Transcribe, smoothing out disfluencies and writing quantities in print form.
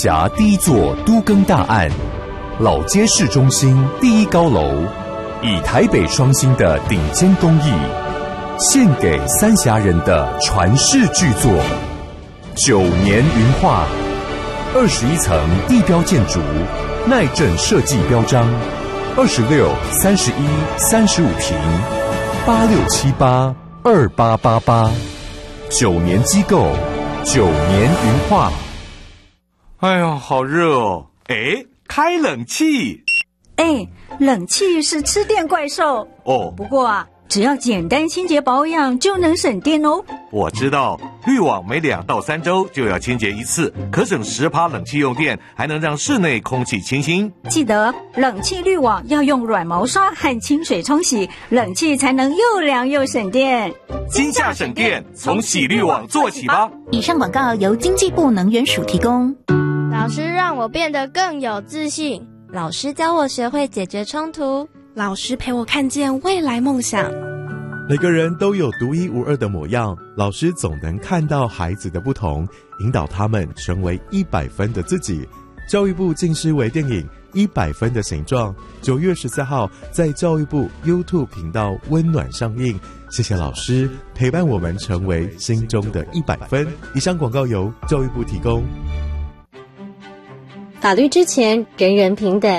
辖第一座都更大案，老街市中心第一高楼，以台北双星的顶尖工艺，献给三峡人的传世巨作9年云画，21层地标建筑，耐震设计标章，26、31、35平，86782888，9年机构，9年云画。 哎呀，好热哦！哎，开冷气。 哎，冷气是吃电怪兽哦。 不过啊，只要简单清洁保养就能省电哦。 我知道，滤网每2到3周就要清洁一次，可省10%冷气用电，还能让室内空气清新。 记得冷气滤网要用软毛刷和清水冲洗，冷气才能又凉又省电。 今夏省电，从洗滤网做起吧。 以上广告由经济部能源署提供。 老师让我变得更有自信， 老师教我学会解决冲突， 老师陪我看见未来梦想。 每个人都有独一无二的模样，老师总能看到孩子的不同，引导他们成为100分的自己。教育部近视微电影100分的形状，9月14号在教育部 YouTube 频道温暖上映。谢谢老师陪伴我们成为心中的100分。以上广告由教育部提供。 法律之前，人人平等。